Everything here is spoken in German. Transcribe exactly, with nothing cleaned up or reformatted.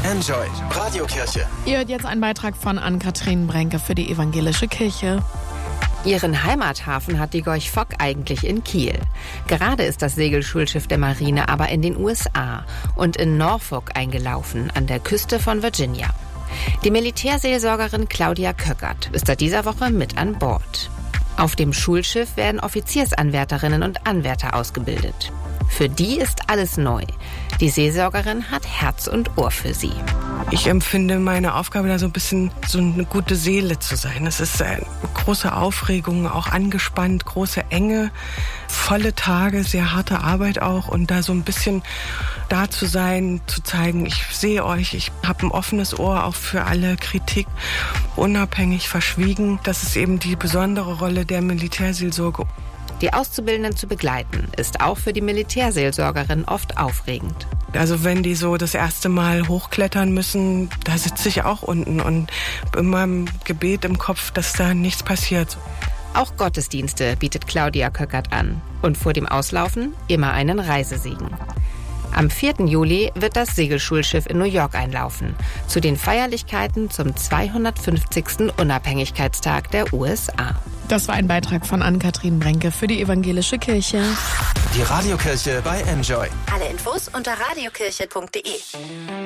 Enjoy Radiokirche. Ihr hört jetzt einen Beitrag von Ann-Kathrin Brenke für die Evangelische Kirche. Ihren Heimathafen hat die Gorch Fock eigentlich in Kiel. Gerade ist das Segelschulschiff der Marine aber in den U S A und in Norfolk eingelaufen, an der Küste von Virginia. Die Militärseelsorgerin Claudia Köckert ist seit dieser Woche mit an Bord. Auf dem Schulschiff werden Offiziersanwärterinnen und Anwärter ausgebildet. Für die ist alles neu. Die Seelsorgerin hat Herz und Ohr für sie. Ich empfinde meine Aufgabe da so ein bisschen so eine gute Seele zu sein. Es ist eine große Aufregung, auch angespannt, große Enge, volle Tage, sehr harte Arbeit auch. Und da so ein bisschen da zu sein, zu zeigen, ich sehe euch, ich habe ein offenes Ohr auch für alle Kritik, unabhängig, verschwiegen. Das ist eben die besondere Rolle der Militärseelsorge. Die Auszubildenden zu begleiten, ist auch für die Militärseelsorgerin oft aufregend. Also wenn die so das erste Mal hochklettern müssen, da sitze ich auch unten und immer im Gebet im Kopf, dass da nichts passiert. Auch Gottesdienste bietet Claudia Köckert an. Und vor dem Auslaufen immer einen Reisesegen. Am vierten Juli wird das Segelschulschiff in New York einlaufen, zu den Feierlichkeiten zum zweihundertfünfzigsten Unabhängigkeitstag der U S A. Das war ein Beitrag von Ann-Kathrin Brenke für die Evangelische Kirche. Die Radiokirche bei Enjoy. Alle Infos unter radiokirche punkt de.